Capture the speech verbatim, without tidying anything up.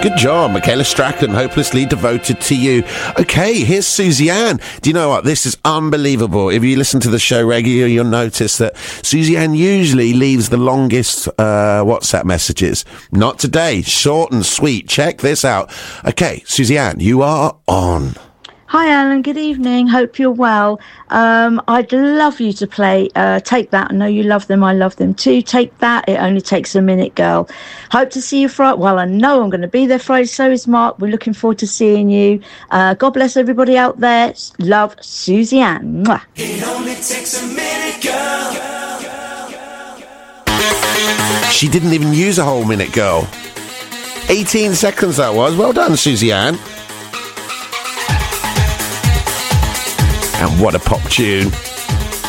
Good job, Michaela Strachan, Hopelessly Devoted to You. Okay, here's Susie Ann. Do you know what? This is unbelievable. If you listen to the show regularly, you'll notice that Susie Ann usually leaves the longest uh, WhatsApp messages. Not today. Short and sweet. Check this out. Okay, Susie Ann, you are on. Hi, Alan. Good evening. Hope you're well. Um, I'd love you to play uh, Take That. I know you love them. I love them too. Take That. It only takes a minute, girl. Hope to see you Friday. Well, I know I'm going to be there Friday. So is Mark. We're looking forward to seeing you. Uh, God bless everybody out there. Love, Susie Ann. Mwah. It only takes a minute, girl. She didn't even use a whole minute, girl. eighteen seconds that was. Well done, Susie Ann. And what a pop tune.